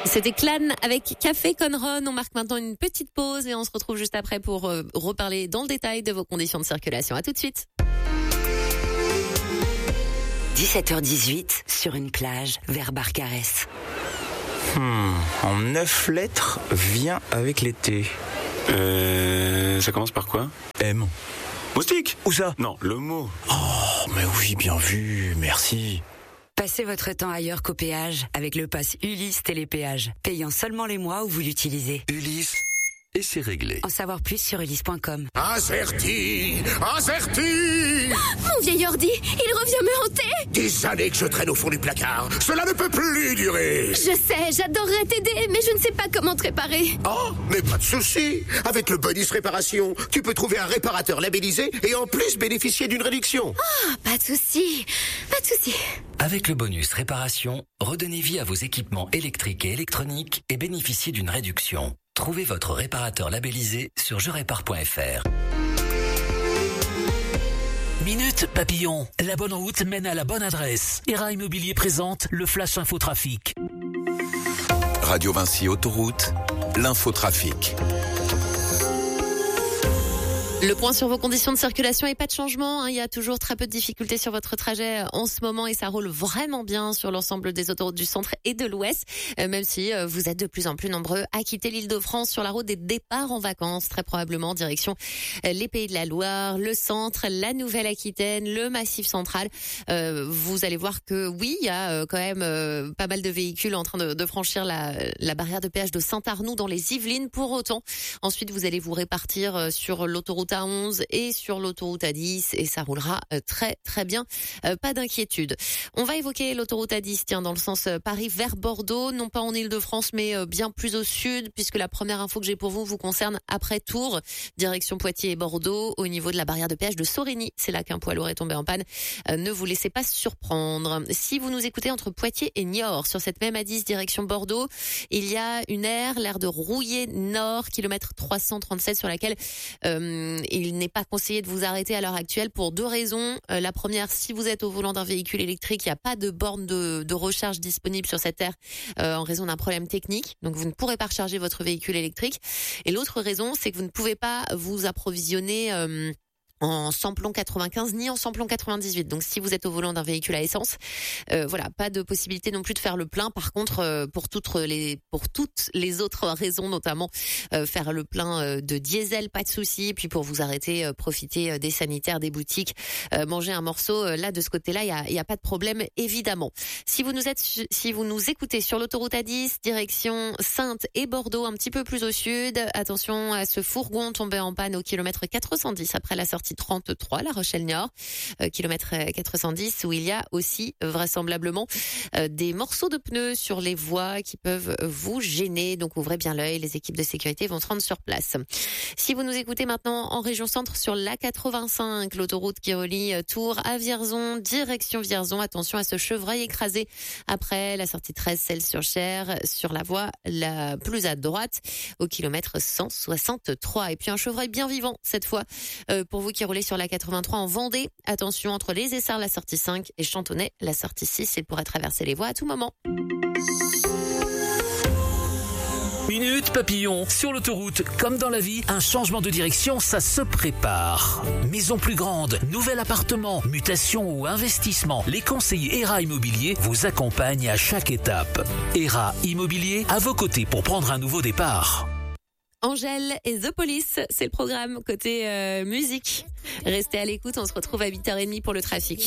C'était Clan avec Café Conron. On marque maintenant une petite pause et on se retrouve juste après pour reparler dans le détail de vos conditions de circulation. À tout de suite. 17h18 sur une plage vers Barcarès. En 9 lettres, vient avec l'été. Ça commence par quoi? M. Moustique? Où ça? Non, le mot. Oh, mais oui, bien vu, merci. Passez votre temps ailleurs qu'au péage avec le pass Ulysse Télépéage, payant seulement les mois où vous l'utilisez. Ulysse, et c'est réglé. En savoir plus sur ulysse.com. Averti! Mon vieil ordi, il revient me hanter! Des années que je traîne au fond du placard. Cela ne peut plus durer. Je sais, j'adorerais t'aider, mais je ne sais pas comment te réparer. Oh, mais pas de souci. Avec le bonus réparation, tu peux trouver un réparateur labellisé et en plus bénéficier d'une réduction. Ah, pas de souci, pas de souci. Avec le bonus réparation, redonnez vie à vos équipements électriques et électroniques et bénéficiez d'une réduction. Trouvez votre réparateur labellisé sur jerépare.fr. Minute Papillon, la bonne route mène à la bonne adresse. ERA Immobilier présente le Flash Infotrafic. Radio Vinci Autoroute, l'infotrafic. Le point sur vos conditions de circulation et pas de changement. Il y a toujours très peu de difficultés sur votre trajet en ce moment et ça roule vraiment bien sur l'ensemble des autoroutes du centre et de l'ouest. Même si vous êtes de plus en plus nombreux à quitter l'Île-de-France sur la route des départs en vacances, très probablement en direction les Pays de la Loire, le centre, la Nouvelle-Aquitaine, le Massif central. Vous allez voir que oui, il y a quand même pas mal de véhicules en train de franchir la barrière de péage de Saint-Arnoux dans les Yvelines. Pour autant, ensuite vous allez vous répartir sur l'autoroute A11 et sur l'autoroute A10 et ça roulera très très bien, pas d'inquiétude. On va évoquer l'autoroute A10 dans le sens Paris vers Bordeaux, non pas en Île-de-France mais bien plus au sud puisque la première info que j'ai pour vous concerne après Tours, direction Poitiers et Bordeaux au niveau de la barrière de péage de Sorigny. C'est là qu'un poids lourd est tombé en panne. Ne vous laissez pas surprendre. Si vous nous écoutez entre Poitiers et Niort sur cette même A10 direction Bordeaux, il y a une aire de Rouillé Nord, kilomètre 337 sur laquelle il n'est pas conseillé de vous arrêter à l'heure actuelle pour deux raisons. La première, si vous êtes au volant d'un véhicule électrique, il n'y a pas de borne de recharge disponible sur cette aire en raison d'un problème technique. Donc vous ne pourrez pas recharger votre véhicule électrique. Et l'autre raison, c'est que vous ne pouvez pas vous approvisionner en samplon 95 ni en samplon 98. Donc si vous êtes au volant d'un véhicule à essence, voilà, pas de possibilité non plus de faire le plein. Par contre, pour toutes les autres raisons, notamment faire le plein de diesel, pas de souci. Puis pour vous arrêter, profiter des sanitaires, des boutiques, manger un morceau, là de ce côté-là, il y a pas de problème évidemment. Si vous nous écoutez sur l'autoroute A10 direction Saintes et Bordeaux, un petit peu plus au sud, attention à ce fourgon tombé en panne au kilomètre 410 après la sortie 33, La Rochelle-Niort, kilomètre 410, où il y a aussi vraisemblablement des morceaux de pneus sur les voies qui peuvent vous gêner. Donc ouvrez bien l'œil, les équipes de sécurité vont se rendre sur place. Si vous nous écoutez maintenant en région centre sur l'A85, l'autoroute qui relie Tours à Vierzon, direction Vierzon, attention à ce chevreuil écrasé après la sortie 13, Celles-sur-Cher, sur la voie la plus à droite, au kilomètre 163. Et puis un chevreuil bien vivant cette fois pour vous qui roulez sur la 83 en Vendée. Attention entre les Essarts, la sortie 5 et Chantonnay, la sortie 6. Il pourrait traverser les voies à tout moment. Minute Papillon, sur l'autoroute, comme dans la vie, un changement de direction, ça se prépare. Maison plus grande, nouvel appartement, mutation ou investissement, les conseillers ERA Immobilier vous accompagnent à chaque étape. ERA Immobilier, à vos côtés pour prendre un nouveau départ. Angèle et The Police, c'est le programme côté musique. Restez à l'écoute, on se retrouve à 8h30 pour le trafic.